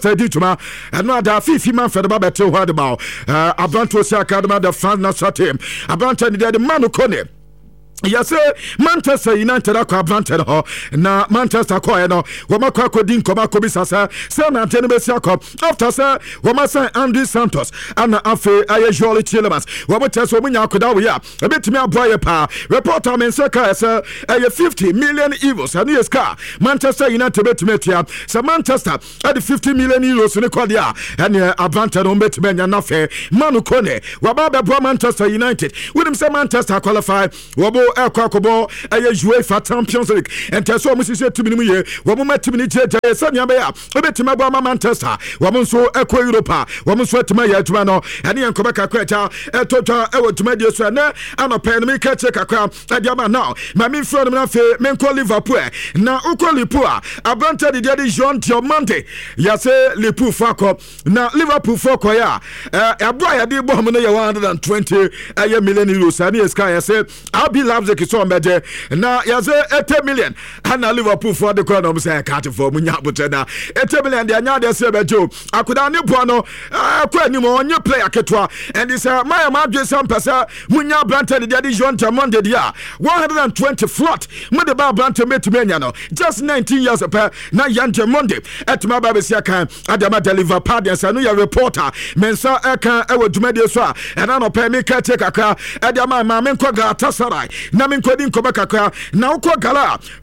Tuma and not a 50 man for the Babette Wadabao, Abanto Sakadama, the Fana team, Abanton, the Manukone. Yes, sir. Manchester United are granted na Manchester Koeno, Wamakako Din Komako Bisasa, San Antonio Besiako, after sir, Wamasa Andy Santos, and Afe Ayajoli Chilemas, Wamatas Wamina Kodawia, a bit me a boy pa, reporter Mensaka, sir, a 50 million euros, and yes, car, Manchester United Betmetia, so Manchester at the 50 million euros in the Kodia, and Avantan on Betmania Nafe, Manukone, Wababa Manchester United, with him say Manchester qualify, Wabo. Kwakobo UEFA Champions League and so much say to me we met to me Sanya Bea obetima ba Manchester we so ekwa Europa we so etima ya etuma no ene yankobeka kweta etotwa ewotuma die so na anopa me ka check akwa adiama now ma me friend na fe me ko Liverpool na uko Liverpool Abrante de de Jean Diomande ya se Liverpool fako na Liverpool fako ya eboa ya de bom no ya 120 million euros ani eska ya se Abi Labs so meje na ya say 80 million and Liverpool for the corner say cat for munya butena 80 million de anya de say bejo akoda ne bo no akwa ni mo onye player ketwa and this my madwe some pesa munya Brantford de Jean Monday dia 120 flat mo de ba Brantford metumenya no just 19 years per na Jean Monday etuma ba be sia kan adama deliver pardon no ya reporter mensa eka e woduma de so a and no pay me ka take aka adama ma me nkwa Galatasaray na min kwadi nkobaka kwa na ukwa gala